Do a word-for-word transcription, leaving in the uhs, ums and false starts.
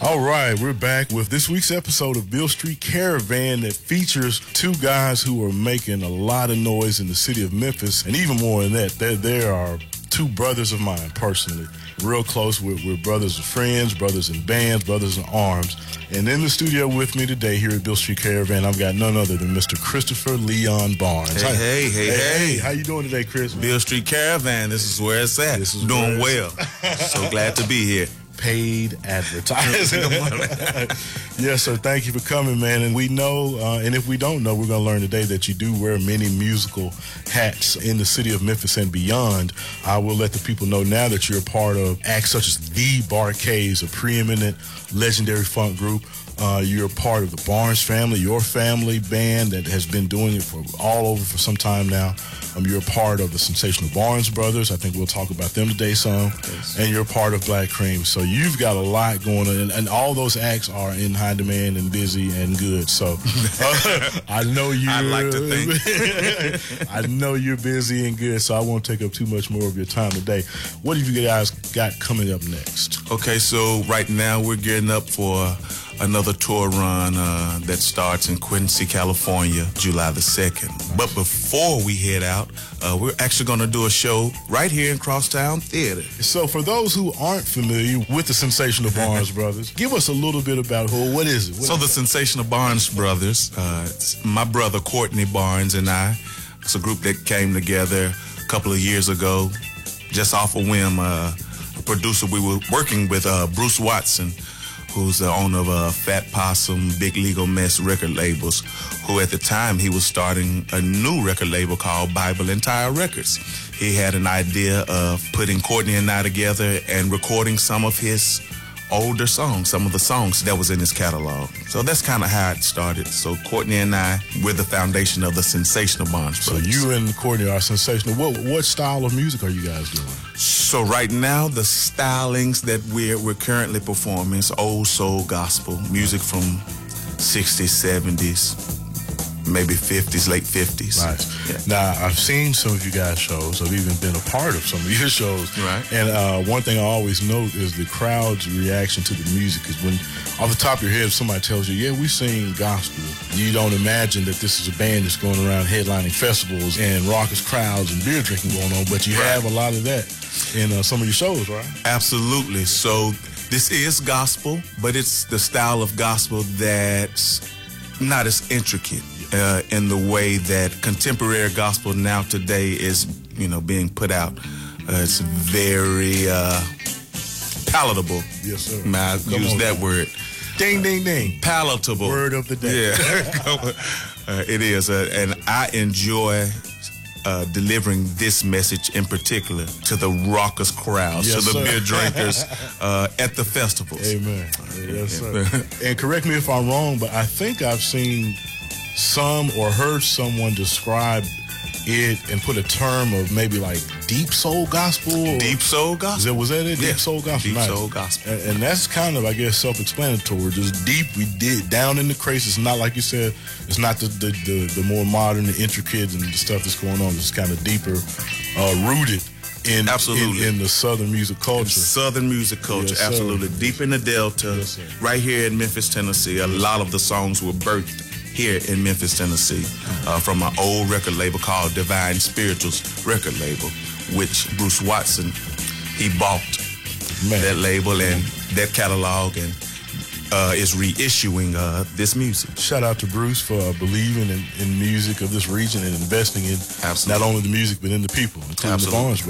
All right, we're back with this week's episode of Beale Street Caravan that features two guys who are making a lot of noise in the city of Memphis, and even more than that, there, there are two brothers of mine personally, real close. We're, we're brothers and friends, brothers in bands, brothers in arms. And in the studio with me today here at Beale Street Caravan, I've got none other than Mister Christopher Leon Barnes. Hey, hey, hey, hey, hey. How you doing today, Chris? Beale Street Caravan, this is where it's at. This is doing well. So glad to be here. Paid advertising. Yes, sir. Thank you for coming, man. And we know, uh, and if we don't know, we're going to learn today that you do wear many musical hats in the city of Memphis and beyond. I will let the people know now that you're a part of acts such as The Bar-Kays, a preeminent legendary funk group. Uh, you're a part of the Barnes family, your family band that has been doing it for all over for some time now. Um, you're a part of the sensational Barnes Brothers. I think we'll talk about them today some. Yes. And you're a part of Black Cream. So you've got a lot going on. And, and all those acts are in high demand and busy and good. So uh, I know you. I like to think. I know you're busy and good. So I won't take up too much more of your time today. What have you guys got coming up next? Okay, so right now we're getting up for another tour run uh, that starts in Quincy, California, July the second. But before we head out, uh, we're actually going to do a show right here in Crosstown Theater. So for those who aren't familiar with the Sensational Barnes Brothers, give us a little bit about who, what is it? What so is the it? Sensational Barnes Brothers, uh, it's my brother Courtney Barnes and I. It's a group that came together a couple of years ago, just off a whim. Uh, a producer, we were working with uh, Bruce Watson, who's the owner of uh, Fat Possum, Big Legal Mess record labels, who at the time he was starting a new record label called Bible and Tire Records. He had an idea of putting Courtney and I together and recording some of his older songs, some of the songs that was in his catalog. So that's kind of how it started. So Courtney and I, we're the foundation of the Sensational Barnes Brothers. So you and Courtney are sensational. What what style of music are you guys doing? So right now, the stylings that we're we're currently performing is old soul gospel music from sixties, seventies, maybe fifties, late fifties. Nice. Yeah. Now, I've seen some of you guys' shows. I've even been a part of some of your shows. Right. And uh, one thing I always note is the crowd's reaction to the music. Because when, off the top of your head, if somebody tells you, yeah, we sing gospel, you don't imagine that this is a band that's going around headlining festivals and raucous crowds and beer drinking going on. But you right. have a lot of that in uh, some of your shows, right? Absolutely. So this is gospel, but it's the style of gospel that's not as intricate uh, in the way that contemporary gospel now today is, you know, being put out. Uh, it's very uh, palatable. Yes, sir. May I Come use on, that man. word? Ding, ding, ding. Palatable. Word of the day. Yeah. uh, it is. Uh, and I enjoy Uh, delivering this message in particular to the raucous crowds, yes, to the sir. beer drinkers uh, at the festivals. Amen. Yes, sir. And correct me if I'm wrong, but I think I've seen some or heard someone describe it and put a term of maybe like deep soul gospel. Or, Deep soul gospel? Is that, was that it? Yeah. Deep soul gospel. Deep nice. soul gospel. And, and that's kind of, I guess, self-explanatory. Just deep, we did down in the crates. It's not like you said. It's not the the, the, the more modern, the intricate, and the stuff that's going on. It's kind of deeper, uh, rooted in, absolutely. in in the Southern music culture. Southern music culture, Yes, absolutely. sir. Deep in the Delta, Yes, sir. right here in Memphis, Tennessee. A lot of the songs were birthed here in Memphis, Tennessee, uh, from an old record label called Divine Spirituals record label, which Bruce Watson, he bought Man. that label and that catalog and uh, is reissuing uh, this music. Shout out to Bruce for uh, believing in, in music of this region and investing in Absolutely. not only the music but in the people, including Absolutely. the Barnes Brothers.